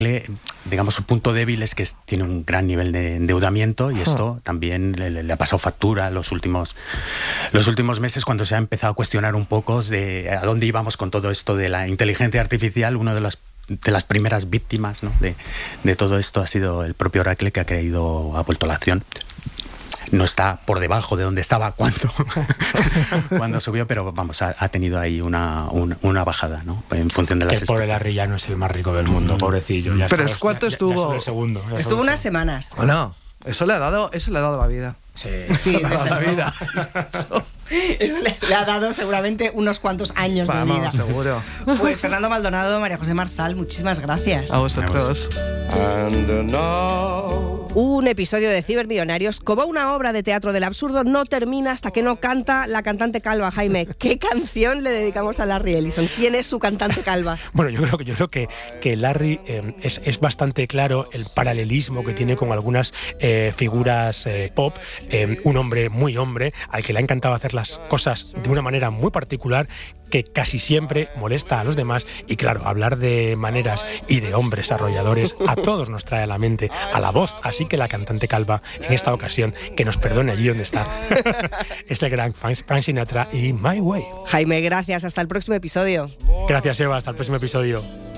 digamos, su punto débil es que tiene un gran nivel de endeudamiento, y esto también le ha pasado factura los últimos meses, cuando se ha empezado a cuestionar un poco de a dónde íbamos con todo esto de la inteligencia artificial. Uno de las primeras víctimas, ¿no?, de todo esto ha sido el propio Oracle, que ha vuelto a la acción. No está por debajo de donde estaba cuando subió, pero vamos, ha tenido ahí una bajada, ¿no?, en función de las expectativas. El pobre Larry ya no es el más rico del mundo, pobrecillo. Pero ¿cuánto estuvo? Estuvo unas semanas. ¿O no? Eso le ha dado la vida. Sí, desde la vida. Eso le ha dado seguramente unos cuantos años de vida. Seguro. Pues Fernando Maldonado, María José Marzal, muchísimas gracias. A vosotros. Un episodio de Cibermillonarios, como una obra de teatro del absurdo, no termina hasta que no canta la cantante calva. Jaime, ¿qué canción le dedicamos a Larry Ellison? ¿Quién es su cantante calva? Bueno, yo creo que Larry es bastante claro el paralelismo que tiene con algunas figuras pop. Un hombre muy hombre, al que le ha encantado hacer las cosas de una manera muy particular, que casi siempre molesta a los demás, y claro, hablar de maneras y de hombres arrolladores a todos nos trae a la mente a la voz, así que la cantante calva, en esta ocasión, que nos perdone allí donde está, es el gran Frank Sinatra y My Way. Jaime, gracias, hasta el próximo episodio. Gracias, Eva, hasta el próximo episodio.